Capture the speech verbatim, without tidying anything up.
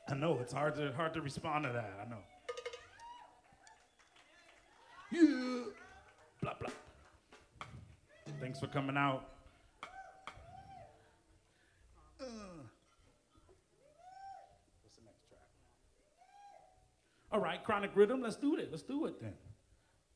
I know it's hard to hard to respond to that. I know. Yeah. Blah blah. Thanks for coming out. Uh. What's the next track? All right, Chronic Rhythm. Let's do it. Let's do it then.